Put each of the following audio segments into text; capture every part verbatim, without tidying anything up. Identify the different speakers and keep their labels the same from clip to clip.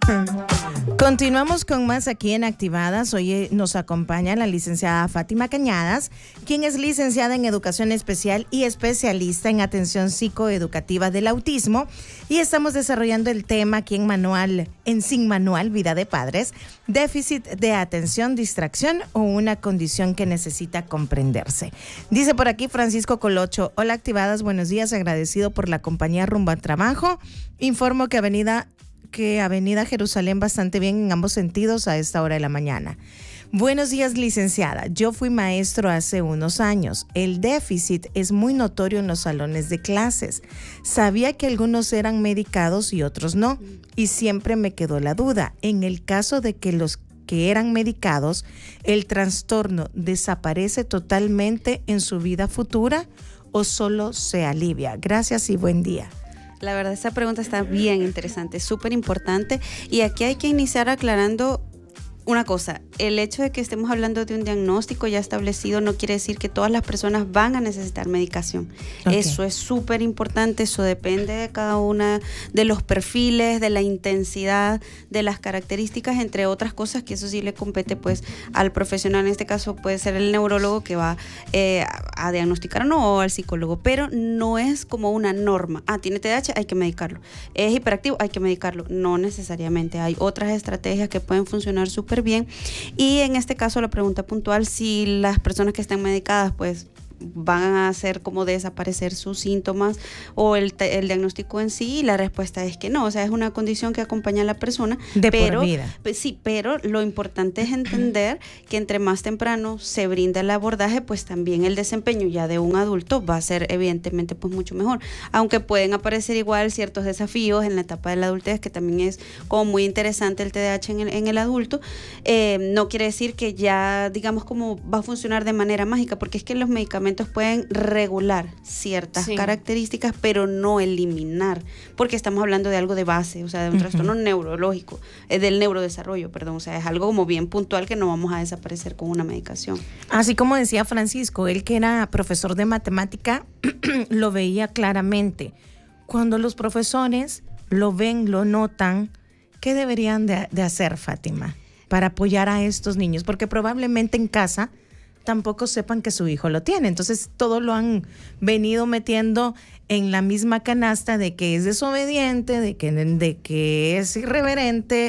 Speaker 1: Continuamos con más aquí en Activadas. Hoy nos acompaña la licenciada Fátima Cañadas, quien es licenciada en Educación Especial y especialista en Atención Psicoeducativa del Autismo. Y estamos desarrollando el tema aquí en Manual, en Sin Manual, Vida de Padres, déficit de atención, distracción o una condición que necesita comprenderse. Dice por aquí Francisco Colocho: hola Activadas, buenos días, agradecido por la compañía rumbo al trabajo. Informo que Avenida que Avenida Jerusalén bastante bien en ambos sentidos a esta hora de la mañana. Buenos días, licenciada. Yo fui maestro hace unos años. El déficit es muy notorio en los salones de clases. Sabía que algunos eran medicados y otros no. Y siempre me quedó la duda. En el caso de que los que eran medicados, ¿el trastorno desaparece totalmente en su vida futura o solo se alivia? Gracias y buen día.
Speaker 2: La verdad, esta pregunta está bien interesante, súper importante. Y aquí hay que iniciar aclarando una cosa: el hecho de que estemos hablando de un diagnóstico ya establecido no quiere decir que todas las personas van a necesitar medicación. Okay. Eso es súper importante, eso depende de cada una de los perfiles, de la intensidad, de las características, entre otras cosas, que eso sí le compete pues al profesional. En este caso puede ser el neurólogo que va eh, a, a diagnosticar o no, o al psicólogo, pero no es como una norma. Ah, tiene T D A H, hay que medicarlo. Es hiperactivo, hay que medicarlo. No necesariamente. Hay otras estrategias que pueden funcionar súper bien. Y en este caso la pregunta puntual: si las personas que están medicadas pues van a hacer como desaparecer sus síntomas o el, el diagnóstico en sí, y la respuesta es que no. O sea, es una condición que acompaña a la persona
Speaker 1: de
Speaker 2: pero,
Speaker 1: por vida.
Speaker 2: Pues, sí, pero lo importante es entender que entre más temprano se brinda el abordaje, pues también el desempeño ya de un adulto va a ser evidentemente pues mucho mejor, aunque pueden aparecer igual ciertos desafíos en la etapa de la adultez, que también es como muy interesante el T D A H en el, en el adulto. Eh, no quiere decir que ya digamos como va a funcionar de manera mágica, porque es que los medicamentos pueden regular ciertas sí. características, pero no eliminar, porque estamos hablando de algo de base, o sea, de un uh-huh. trastorno neurológico, eh, del neurodesarrollo, perdón, o sea, es algo como bien puntual que no vamos a desaparecer con una medicación.
Speaker 1: Así como decía Francisco, él que era profesor de matemática, lo veía claramente. Cuando los profesores lo ven, lo notan, ¿qué deberían de, de hacer, Fátima, para apoyar a estos niños? Porque probablemente en casa tampoco sepan que su hijo lo tiene. Entonces todo lo han venido metiendo en la misma canasta de que es desobediente, de que, de que es irreverente,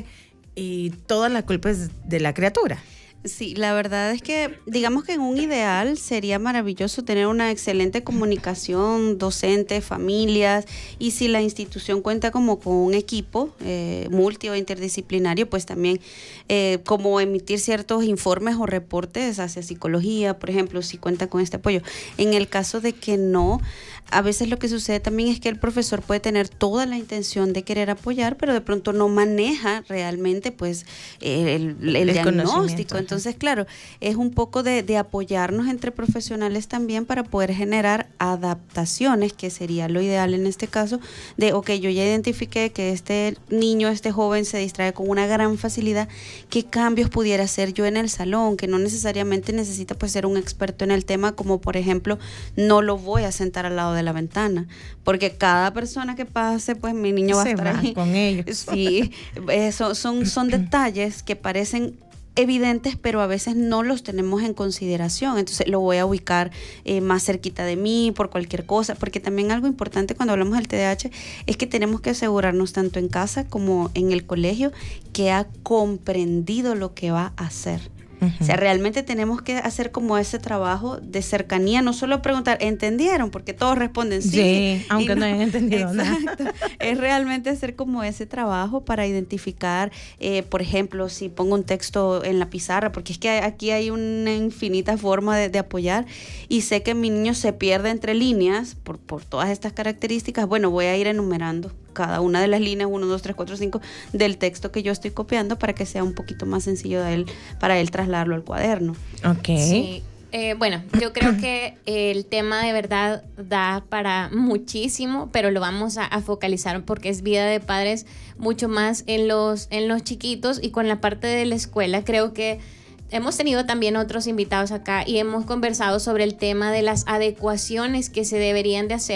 Speaker 1: y toda la culpa es de la criatura.
Speaker 2: Sí, la verdad es que digamos que en un ideal sería maravilloso tener una excelente comunicación docente, familias, y si la institución cuenta como con un equipo eh, multi o interdisciplinario, pues también eh, como emitir ciertos informes o reportes hacia psicología, por ejemplo, si cuenta con este apoyo. En el caso de que no, a veces lo que sucede también es que el profesor puede tener toda la intención de querer apoyar, pero de pronto no maneja realmente pues el, el, el diagnóstico. Entonces, claro, es un poco de, de apoyarnos entre profesionales también para poder generar adaptaciones, que sería lo ideal en este caso, de, ok, yo ya identifiqué que este niño, este joven se distrae con una gran facilidad, ¿qué cambios pudiera hacer yo en el salón? Que no necesariamente necesita pues ser un experto en el tema, como por ejemplo, no lo voy a sentar al lado de la ventana, porque cada persona que pase, pues mi niño va a estar ahí
Speaker 1: con ellos.
Speaker 2: Sí, eso son, son detalles que parecen evidentes, pero a veces no los tenemos en consideración. Entonces lo voy a ubicar eh, más cerquita de mí por cualquier cosa, porque también algo importante cuando hablamos del T D A H es que tenemos que asegurarnos tanto en casa como en el colegio que ha comprendido lo que va a hacer. Uh-huh. O sea, realmente tenemos que hacer como ese trabajo de cercanía, no solo preguntar, ¿entendieron? Porque todos responden sí.
Speaker 1: Sí, aunque no, no hayan entendido nada.
Speaker 2: Es realmente hacer como ese trabajo para identificar, eh, por ejemplo, si pongo un texto en la pizarra, porque es que aquí hay una infinita forma de, de apoyar, y sé que mi niño se pierde entre líneas por, por todas estas características. Bueno, voy a ir enumerando cada una de las líneas, uno, dos, tres, cuatro, cinco, del texto que yo estoy copiando, para que sea un poquito más sencillo de él, para él trasladarlo al cuaderno.
Speaker 1: Ok.
Speaker 3: Sí. Eh, bueno, yo creo que el tema de verdad da para muchísimo, pero lo vamos a, a focalizar porque es vida de padres mucho más en los, en los chiquitos, y con la parte de la escuela creo que hemos tenido también otros invitados acá y hemos conversado sobre el tema de las adecuaciones que se deberían de hacer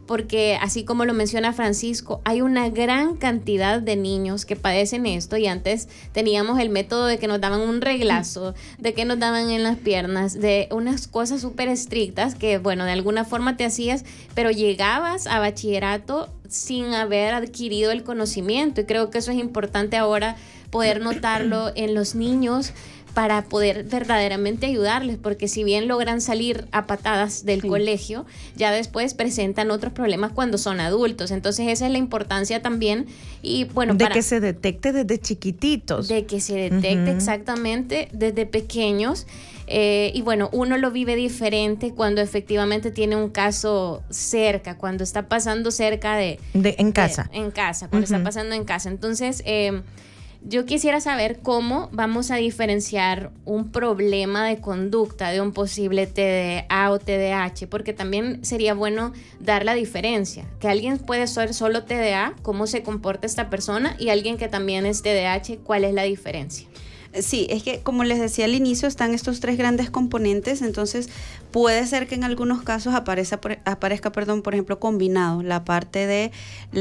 Speaker 3: porque así como lo menciona Francisco, hay una gran cantidad de niños que padecen esto, y antes teníamos el método de que nos daban un reglazo, de que nos daban en las piernas, de unas cosas súper estrictas que, bueno, de alguna forma te hacías, pero llegabas a bachillerato sin haber adquirido el conocimiento, y creo que eso es importante ahora poder notarlo en los niños para poder verdaderamente ayudarles, porque si bien logran salir a patadas del sí. colegio, ya después presentan otros problemas cuando son adultos. Entonces esa es la importancia también, y bueno,
Speaker 1: de
Speaker 3: para,
Speaker 1: que se detecte desde chiquititos.
Speaker 3: De que se detecte uh-huh. exactamente desde pequeños. Eh, y bueno, uno lo vive diferente cuando efectivamente tiene un caso cerca, cuando está pasando cerca de...
Speaker 1: de en casa.
Speaker 3: De, en casa, cuando uh-huh. está pasando en casa. Entonces, eh, yo quisiera saber cómo vamos a diferenciar un problema de conducta de un posible T D A o T D A H, porque también sería bueno dar la diferencia, que alguien puede ser solo T D A, cómo se comporta esta persona, y alguien que también es T D A H, ¿cuál es la diferencia?
Speaker 2: Sí, es que como les decía al inicio, están estos tres grandes componentes, entonces puede ser que en algunos casos aparezca, aparezca perdón, por ejemplo, combinado la parte de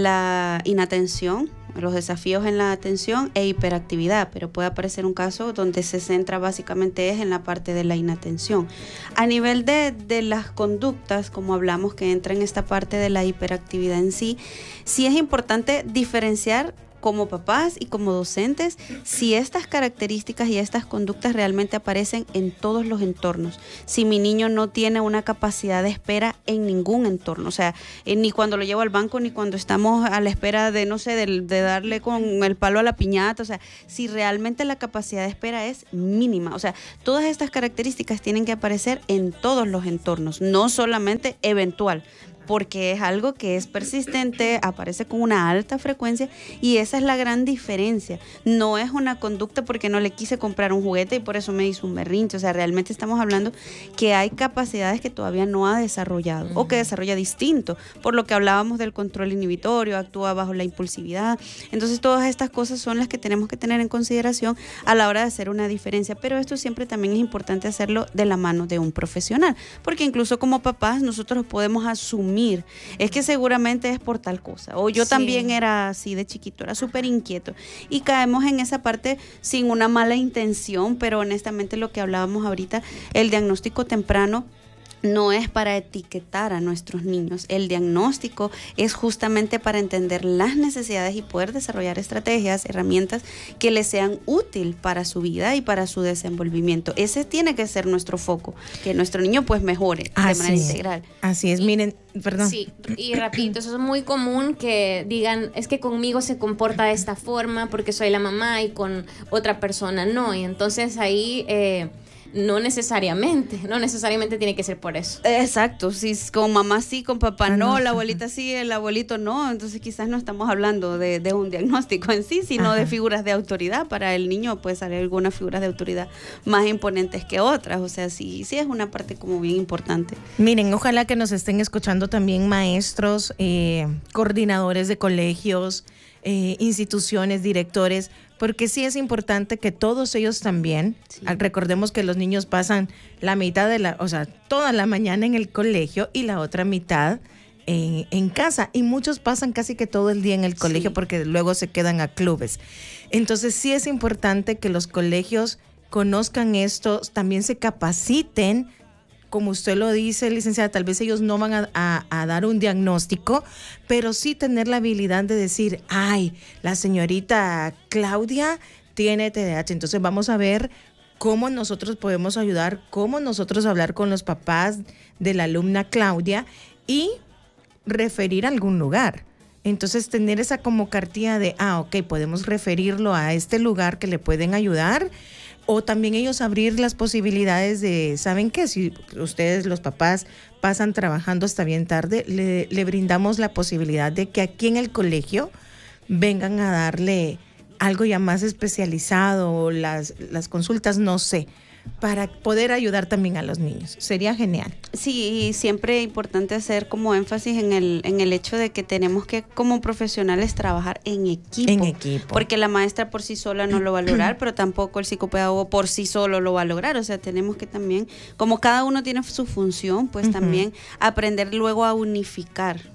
Speaker 2: la inatención, los desafíos en la atención e hiperactividad, pero puede aparecer un caso donde se centra básicamente es en la parte de la inatención. A nivel de, de las conductas, como hablamos, que entra en esta parte de la hiperactividad en sí, sí es importante diferenciar como papás y como docentes, si estas características y estas conductas realmente aparecen en todos los entornos, si mi niño no tiene una capacidad de espera en ningún entorno, o sea, eh, ni cuando lo llevo al banco, ni cuando estamos a la espera de, no sé, de, de darle con el palo a la piñata, o sea, si realmente la capacidad de espera es mínima, o sea, todas estas características tienen que aparecer en todos los entornos, no solamente eventual, porque es algo que es persistente, aparece con una alta frecuencia, y esa es la gran diferencia. No es una conducta porque no le quise comprar un juguete y por eso me hizo un berrinche. O sea, realmente estamos hablando que hay capacidades que todavía no ha desarrollado uh-huh. o que desarrolla distinto, por lo que hablábamos del control inhibitorio, actúa bajo la impulsividad. Entonces todas estas cosas son las que tenemos que tener en consideración a la hora de hacer una diferencia, pero esto siempre también es importante hacerlo de la mano de un profesional, porque incluso como papás nosotros podemos asumir es que seguramente es por tal cosa, o yo sí. también era así de chiquito, era súper inquieto, y caemos en esa parte sin una mala intención, pero honestamente lo que hablábamos ahorita, el diagnóstico temprano no es para etiquetar a nuestros niños. El diagnóstico es justamente para entender las necesidades y poder desarrollar estrategias, herramientas que les sean útil para su vida y para su desenvolvimiento. Ese tiene que ser nuestro foco, que nuestro niño pues mejore
Speaker 1: así
Speaker 2: de manera
Speaker 1: es.
Speaker 2: integral.
Speaker 1: Así es, y, miren, perdón.
Speaker 3: Sí, y rapidito, eso es muy común que digan, es que conmigo se comporta de esta forma porque soy la mamá y con otra persona no, y entonces ahí... Eh, No necesariamente, no necesariamente tiene que ser por eso.
Speaker 2: Exacto, si con mamá sí, con papá no, la abuelita sí, el abuelito no, entonces quizás no estamos hablando de, de un diagnóstico en sí, sino Ajá. de figuras de autoridad. Para el niño puede salir algunas figuras de autoridad más imponentes que otras, o sea, sí, sí es una parte como bien importante.
Speaker 1: Miren, ojalá que nos estén escuchando también maestros, eh, coordinadores de colegios, eh, instituciones, directores, porque sí es importante que todos ellos también, sí. recordemos que los niños pasan la mitad de la, o sea, toda la mañana en el colegio y la otra mitad en, en casa, y muchos pasan casi que todo el día en el colegio sí. porque luego se quedan a clubes. Entonces sí es importante que los colegios conozcan esto, también se capaciten. Como usted lo dice, licenciada, tal vez ellos no van a, a, a dar un diagnóstico, pero sí tener la habilidad de decir, ay, la señorita Claudia tiene T D A H, entonces vamos a ver cómo nosotros podemos ayudar, cómo nosotros hablar con los papás de la alumna Claudia y referir a algún lugar. Entonces tener esa como cartilla de, ah, ok, podemos referirlo a este lugar que le pueden ayudar. O también ellos abrir las posibilidades de, ¿saben qué? Si ustedes, los papás, pasan trabajando hasta bien tarde, le, le brindamos la posibilidad de que aquí en el colegio vengan a darle algo ya más especializado, o las, las consultas, no sé, para poder ayudar también a los niños. Sería genial.
Speaker 2: Sí, y siempre es importante hacer como énfasis en el, en el hecho de que tenemos que como profesionales trabajar en equipo.
Speaker 1: En equipo.
Speaker 2: Porque la maestra por sí sola no lo va a lograr, pero tampoco el psicopedagogo por sí solo lo va a lograr. O sea, tenemos que también, como cada uno tiene su función, pues uh-huh. también aprender luego a unificar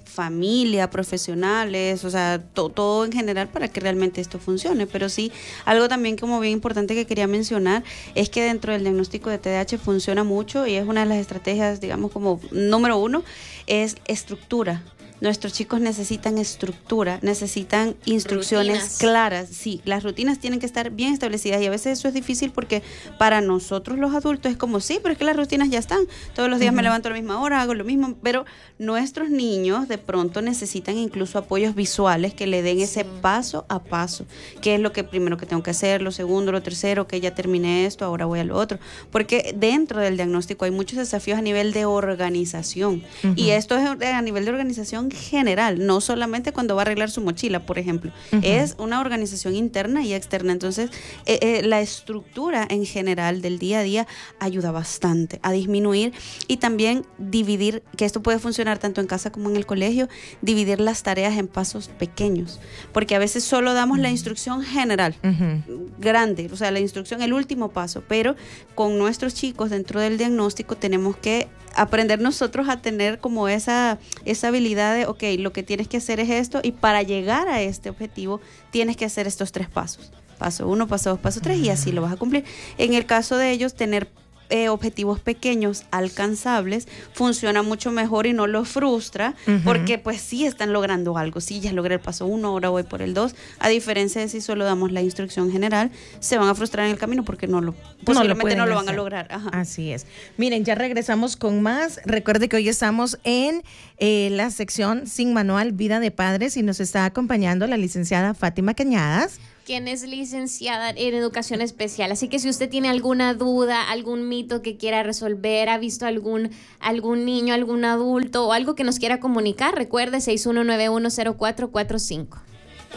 Speaker 2: familia, profesionales, o sea, to, todo en general para que realmente esto funcione. Pero sí, algo también como bien importante que quería mencionar es que dentro del diagnóstico de T D A H funciona mucho y es una de las estrategias, digamos, como número uno, es estructura. Nuestros chicos necesitan estructura, necesitan instrucciones
Speaker 3: Rutinas.
Speaker 2: claras. Sí, las rutinas tienen que estar bien establecidas y a veces eso es difícil porque para nosotros los adultos es como, sí, pero es que las rutinas ya están. Todos los días uh-huh. me levanto a la misma hora, hago lo mismo, pero nuestros niños de pronto necesitan incluso apoyos visuales que le den sí. ese paso a paso. ¿Qué es lo que primero que tengo que hacer? Lo segundo, lo tercero, que ya terminé esto, ahora voy a lo otro. Porque dentro del diagnóstico hay muchos desafíos a nivel de organización. Uh-huh. Y esto es a nivel de organización general, no solamente cuando va a arreglar su mochila, por ejemplo. Uh-huh. Es una organización interna y externa. Entonces, eh, eh, la estructura en general del día a día ayuda bastante a disminuir y también dividir, que esto puede funcionar tanto en casa como en el colegio, dividir las tareas en pasos pequeños. Porque a veces solo damos uh-huh. la instrucción general, uh-huh. grande, o sea, la instrucción, el último paso, pero con nuestros chicos dentro del diagnóstico tenemos que aprender nosotros a tener como esa, esa habilidad de, ok, lo que tienes que hacer es esto y para llegar a este objetivo tienes que hacer estos tres pasos. Paso uno, paso dos, paso tres y así lo vas a cumplir. En el caso de ellos, tener Eh, objetivos pequeños, alcanzables, funciona mucho mejor y no los frustra, uh-huh. porque pues sí están logrando algo, sí, ya logré el paso uno, ahora voy por el dos, a diferencia de si solo damos la instrucción general, se van a frustrar en el camino porque no lo, posiblemente no lo, no lo van a lograr. Ajá.
Speaker 1: Así es. Miren, ya regresamos con más. Recuerde que hoy estamos en eh, la sección Sin Manual Vida de Padres y nos está acompañando la licenciada Fátima Cañadas,
Speaker 3: quien es licenciada en educación especial. Así que si usted tiene alguna duda, algún mito que quiera resolver, ha visto algún, algún niño, algún adulto o algo que nos quiera comunicar, recuerde seis uno nueve uno cero cuatro cuatro cinco.